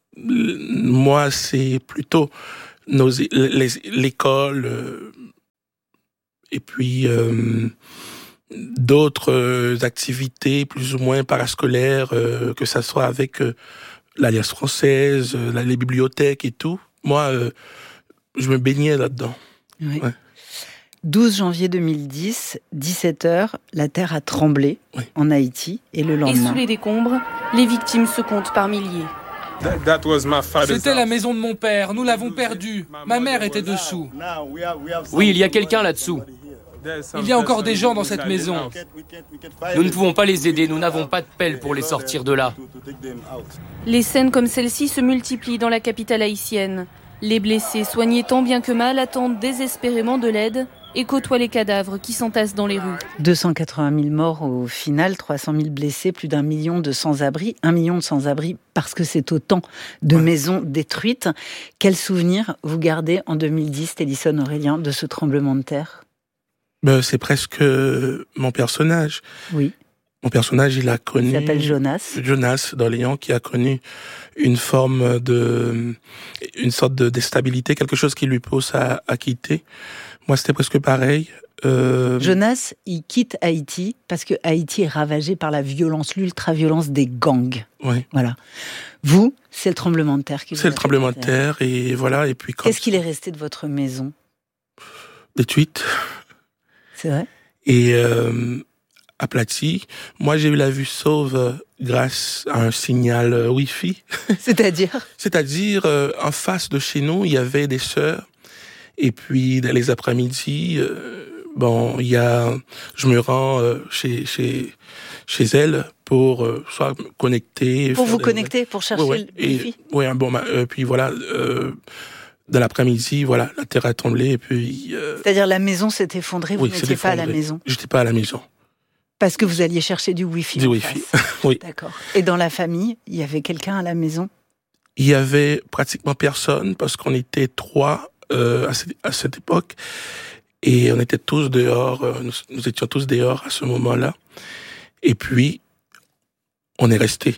moi, c'est plutôt nos, les, l'école euh, et puis euh, d'autres euh, activités plus ou moins parascolaires, euh, que ça soit avec euh, l'Alliance française, euh, les bibliothèques et tout. Moi, euh, je me baignais là-dedans. Oui. Ouais. douze janvier deux mille dix, dix-sept heures, la terre a tremblé oui. en Haïti et le Et lendemain. sous les décombres, les victimes se comptent par milliers. C'était la maison de mon père, nous l'avons perdue. Ma mère était dessous. Oui, il y a quelqu'un là-dessous. Il y a encore des gens dans cette maison. Nous ne pouvons pas les aider, nous n'avons pas de pelle pour les sortir de là. Les scènes comme celle-ci se multiplient dans la capitale haïtienne. Les blessés, soignés tant bien que mal, attendent désespérément de l'aide et côtoient les cadavres qui s'entassent dans les rues. deux cent quatre-vingt mille morts au final, trois cent mille blessés, plus d'un million de sans-abri. Un million de sans-abri parce que c'est autant de ouais. maisons détruites. Quel souvenir vous gardez en deux mille dix, Télison Aurélien, de ce tremblement de terre? Ben, c'est presque mon personnage. Oui. Mon personnage, il a connu... Il s'appelle Jonas. Jonas d'Orléans, qui a connu une forme de... une sorte de déstabilité, quelque chose qui lui pousse à, à quitter. Moi, c'était presque pareil. Euh... Jonas, il quitte Haïti parce que Haïti est ravagé par la violence, l'ultra-violence des gangs. Oui. Voilà. Vous, c'est le tremblement de terre qui vous C'est le tremblement de terre, et voilà, et puis... Qu'est-ce qu'il est resté de votre maison? Des tweets. C'est vrai? Et... Euh... aplati. Moi, j'ai eu la vue sauve grâce à un signal euh, Wi-Fi. C'est-à-dire? C'est-à-dire, euh, en face de chez nous, il y avait des sœurs. Et puis, dans les après-midi, euh, bon, il y a, je me rends euh, chez, chez, chez elles pour euh, soit me connecter. Pour vous des... connecter, pour chercher ouais, ouais. le Wi-Fi? Oui, bon, bah, euh, puis voilà, euh, dans l'après-midi, voilà, la terre a tremblé, et puis... Euh... C'est-à-dire, la maison s'est effondrée, vous oui, n'étiez pas à la maison? J'étais pas à la maison. Parce que vous alliez chercher du Wi-Fi. Du Wi-Fi, oui. D'accord. Et dans la famille, il y avait quelqu'un à la maison? Il y avait pratiquement personne, parce qu'on était trois euh, à, cette, à cette époque, et on était tous dehors, euh, nous, nous étions tous dehors à ce moment-là. Et puis, on est restés.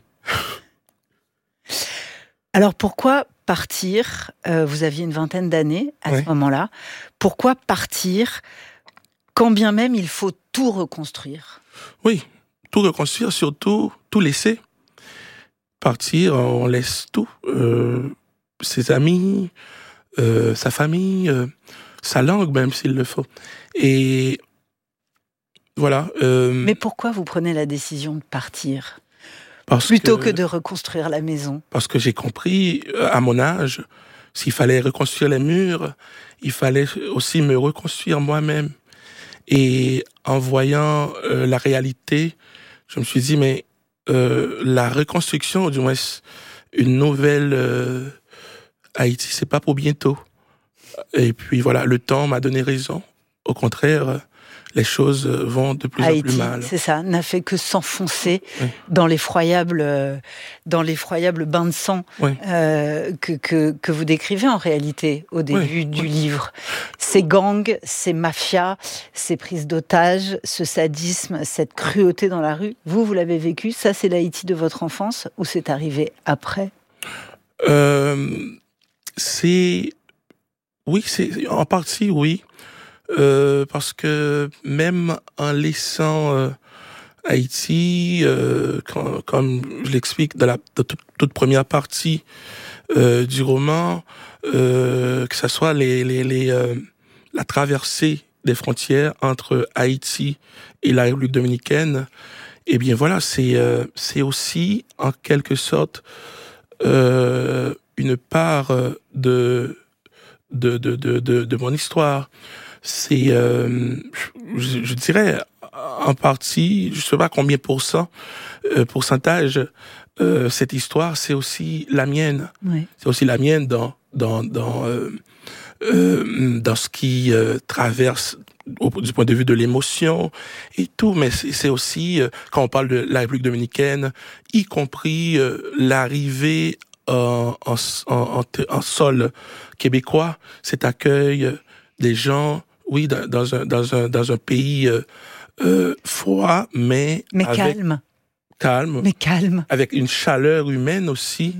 Alors pourquoi partir? euh, Vous aviez une vingtaine d'années à oui. ce moment-là. Pourquoi partir quand bien même il faut tout reconstruire? Oui, tout reconstruire, surtout tout laisser. Partir, on laisse tout. Euh, ses amis, euh, sa famille, euh, sa langue même s'il le faut. Et voilà. Euh, Mais pourquoi vous prenez la décision de partir parce plutôt que, que de reconstruire la maison? Parce que j'ai compris, à mon âge, s'il fallait reconstruire les murs, il fallait aussi me reconstruire moi-même. Et en voyant euh, la réalité, je me suis dit, mais euh, la reconstruction, ou du moins une nouvelle euh, Haïti, c'est pas pour bientôt. Et puis voilà, le temps m'a donné raison. Au contraire, les choses vont de plus Haïti, en plus mal. C'est ça, n'a fait que s'enfoncer oui. dans l'effroyable, euh, dans l'effroyable bain de sang oui. euh, que, que, que vous décrivez en réalité au début oui. du oui. livre. Ces gangs, ces mafias, ces prises d'otages, ce sadisme, cette cruauté dans la rue, vous, vous l'avez vécu, ça c'est l'Haïti de votre enfance ou c'est arrivé après? euh, C'est... Oui, c'est en partie, oui. Euh, parce que même en laissant euh, Haïti, euh, quand, comme je l'explique dans la dans toute, toute première partie euh, du roman, euh, que ce soit les, les, les, euh, la traversée des frontières entre Haïti et la République dominicaine, Eh bien voilà, c'est euh, c'est aussi en quelque sorte euh, une part de de de de de, de mon histoire. C'est euh, je, je dirais en partie, je sais pas combien pour cent, euh, pourcentage, euh, cette histoire, c'est aussi la mienne. Oui. C'est aussi la mienne dans dans dans euh, euh, dans ce qui euh, traverse au, du point de vue de l'émotion et tout, mais c'est, c'est aussi euh, quand on parle de la République dominicaine, y compris euh, l'arrivée en, en, en, en, en sol québécois, cet accueil des gens, oui, dans, dans un dans un dans un pays euh, euh, froid, mais mais avec, calme, calme, mais calme, avec une chaleur humaine aussi.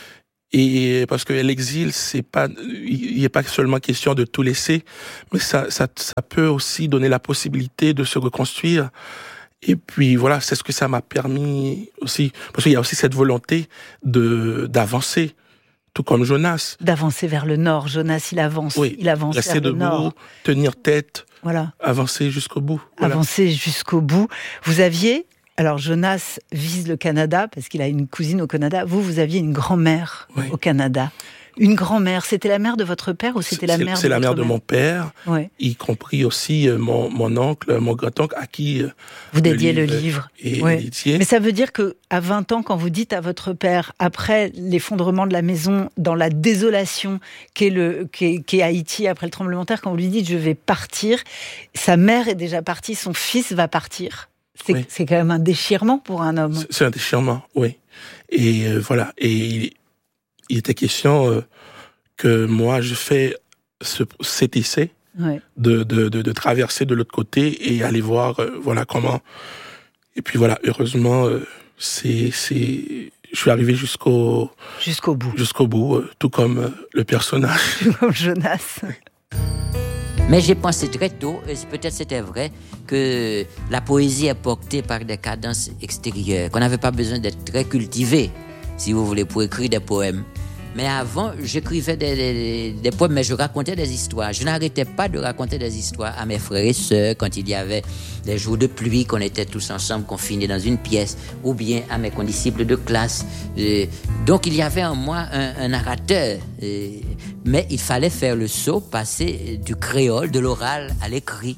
Et parce que l'exil, c'est pas, il n'est pas seulement question de tout laisser, mais ça, ça, ça peut aussi donner la possibilité de se reconstruire. Et puis voilà, c'est ce que ça m'a permis aussi, parce qu'il y a aussi cette volonté de d'avancer, tout comme Jonas. D'avancer vers le nord. Jonas, il avance, oui, il avance rester vers debout, le nord. Tenir tête, voilà, avancer jusqu'au bout. Voilà. Avancer jusqu'au bout. Vous aviez Alors Jonas vise le Canada parce qu'il a une cousine au Canada. Vous, vous aviez une grand-mère oui. au Canada. Une grand-mère, c'était la mère de votre père ou c'était la c'est, mère c'est de la mère mère de mon père, ouais. y compris aussi mon, mon oncle, mon grand-oncle à qui vous dédiez le livre. Le livre. Ouais. Dédié. Mais ça veut dire qu'à vingt ans, quand vous dites à votre père, après l'effondrement de la maison, dans la désolation qu'est, le, qu'est, qu'est Haïti après le tremblement de terre, quand vous lui dites « je vais partir », sa mère est déjà partie, son fils va partir. C'est, oui. c'est quand même un déchirement pour un homme. C'est, c'est un déchirement, oui. Et euh, voilà. Et il, il était question euh, que moi, je fais ce, cet essai ouais. de, de, de, de traverser de l'autre côté et aller voir, euh, voilà, comment. Et puis voilà, heureusement, euh, c'est, c'est, je suis arrivé jusqu'au jusqu'au bout, jusqu'au bout, euh, tout comme euh, le personnage, tout comme Jonas. Mais j'ai pensé très tôt, et peut-être c'était vrai, que la poésie est portée par des cadences extérieures, qu'on n'avait pas besoin d'être très cultivé, si vous voulez, pour écrire des poèmes. Mais avant, j'écrivais des, des, des poèmes, mais je racontais des histoires. Je n'arrêtais pas de raconter des histoires à mes frères et sœurs quand il y avait des jours de pluie, qu'on était tous ensemble confinés dans une pièce, ou bien à mes condisciples de classe. Euh, donc il y avait en moi un, un narrateur, euh, mais il fallait faire le saut, passer du créole, de l'oral à l'écrit.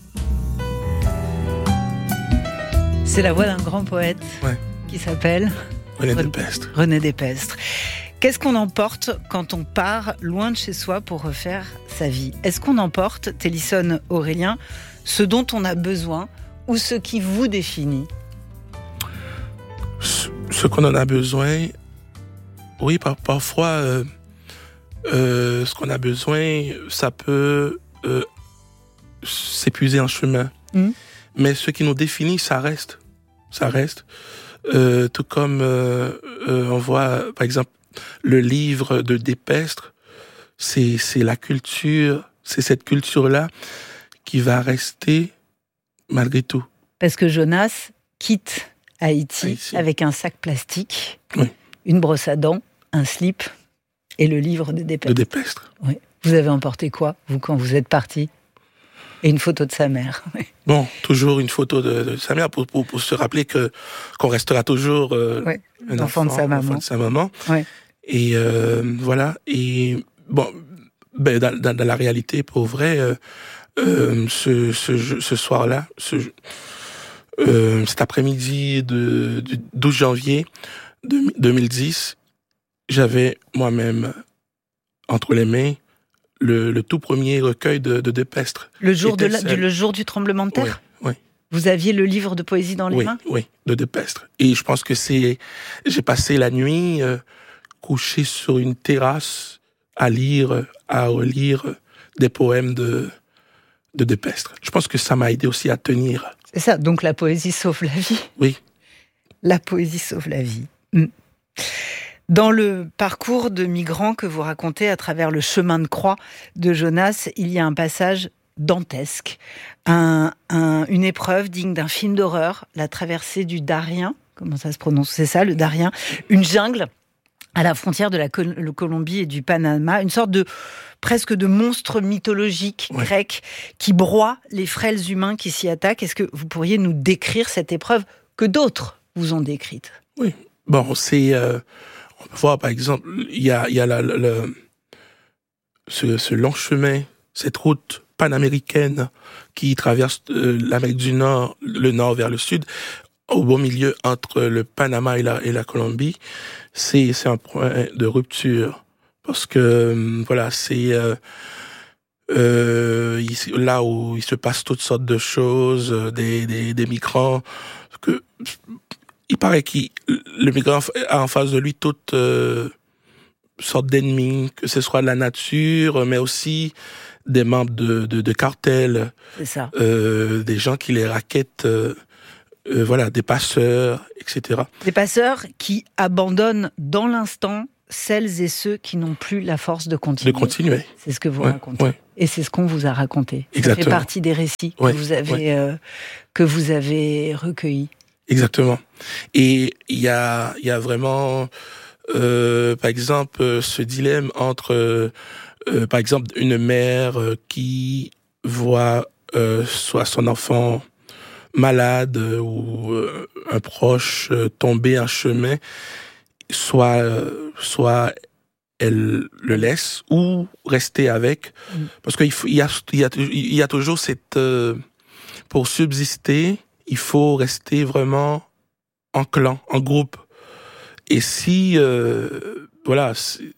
C'est la voix d'un grand poète ouais. qui s'appelle René Despestre. René Despestre. Qu'est-ce qu'on emporte quand on part loin de chez soi pour refaire sa vie ? Est-ce qu'on emporte, Télisson Aurélien, ce dont on a besoin ou ce qui vous définit ? Ce, ce qu'on en a besoin, oui, par, parfois, euh, euh, ce qu'on a besoin, ça peut euh, s'épuiser en chemin. Mmh. Mais ce qui nous définit, ça reste. Ça reste. Euh, tout comme euh, euh, on voit, par exemple, le livre de Despestre, c'est, c'est la culture, c'est cette culture-là qui va rester malgré tout. Parce que Jonas quitte Haïti, Haïti. avec un sac plastique, oui. une brosse à dents, un slip et le livre de Despestre. De Despestre. Oui. Vous avez emporté quoi, vous, quand vous êtes parti ? Et une photo de sa mère. Bon, toujours une photo de, de sa mère pour, pour, pour se rappeler que, qu'on restera toujours euh, ouais, un enfant, enfant, de sa maman. enfant de sa maman. Ouais. Et euh, voilà. Et bon, ben, dans, dans, dans la réalité, pour vrai, euh, euh, ce, ce, ce soir-là, ce, euh, cet après-midi de, du douze janvier deux mille dix, j'avais moi-même entre les mains le, le tout premier recueil de, de Despestre. Le jour, de la, du, le jour du tremblement de terre ? Oui, oui. Vous aviez le livre de poésie dans les oui, mains ? Oui, de Despestre. Et je pense que c'est... J'ai passé la nuit euh, couché sur une terrasse à lire, à relire des poèmes de, de Despestre. Je pense que ça m'a aidé aussi à tenir. C'est ça, donc la poésie sauve la vie. Oui. La poésie sauve la vie. Mmh. Dans le parcours de migrants que vous racontez à travers le chemin de croix de Jonas, il y a un passage dantesque, un, un, une épreuve digne d'un film d'horreur, la traversée du Darien, comment ça se prononce, c'est ça, le Darien, une jungle à la frontière de la Col- Colombie et du Panama, une sorte de presque de monstre mythologique ouais. grec qui broie les frêles humains qui s'y attaquent. Est-ce que vous pourriez nous décrire cette épreuve que d'autres vous ont décrites. Oui. Bon, c'est... Euh, on peut voir, par exemple, il y a, y a la, la, la, ce, ce long chemin, cette route panaméricaine qui traverse euh, l'Amérique du Nord, le nord vers le sud, au beau milieu entre le Panama et la, et la Colombie. C'est, c'est un point de rupture. Parce que, euh, voilà, c'est... Euh, Euh, il, là où il se passe toutes sortes de choses, des, des, des migrants, que il paraît que le migrant a en face de lui toutes euh, sortes d'ennemis, que ce soit la nature, mais aussi des membres de, de, de cartels, c'est ça. Euh, des gens qui les raquettent, euh, euh, voilà, des passeurs, et cetera. Des passeurs qui abandonnent dans l'instant celles et ceux qui n'ont plus la force de continuer. De continuer. C'est ce que vous ouais, racontez. Ouais. Et c'est ce qu'on vous a raconté. Exactement. Ça fait partie des récits ouais, que vous avez ouais. euh, que vous avez recueillis. Exactement. Et il y a il y a vraiment euh, par exemple ce dilemme entre euh, euh, par exemple une mère euh, qui voit euh, soit son enfant malade euh, ou euh, un proche euh, tomber en chemin, soit euh, soit elle le laisse ou rester avec, mmh. parce qu'il faut, il y a, il y a, il y a toujours cette, euh, pour subsister, il faut rester vraiment en clan, en groupe. Et si, euh, voilà,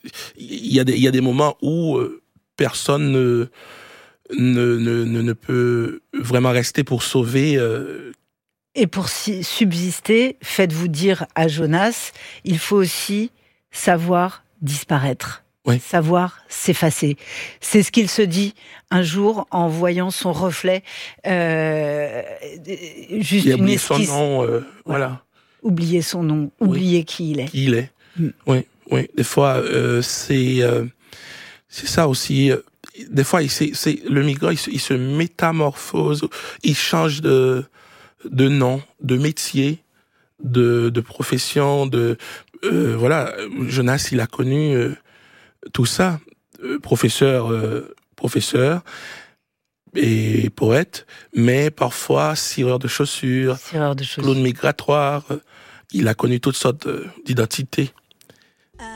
il y a des, il y a des moments où euh, personne ne, ne, ne, ne peut vraiment rester pour sauver. Euh, Et pour subsister, faites-vous dire à Jonas, il faut aussi savoir disparaître, oui. savoir s'effacer. C'est ce qu'il se dit un jour en voyant son reflet, euh, juste il a une oublié esquisse. Son nom, euh, voilà. Oublier son nom, oublier oui. qui il est. Qui il est. Mm. Oui, oui. Des fois, euh, c'est euh, c'est ça aussi. Des fois, il, c'est, c'est le migrant, il se, il se métamorphose, il change de de nom, de métier, de de profession, de Euh, voilà, Jonas, il a connu euh, tout ça. Euh, professeur, euh, professeur et poète, mais parfois cireur de chaussures, cireur de chaussures. clown migratoire. Euh, il a connu toutes sortes euh, d'identités.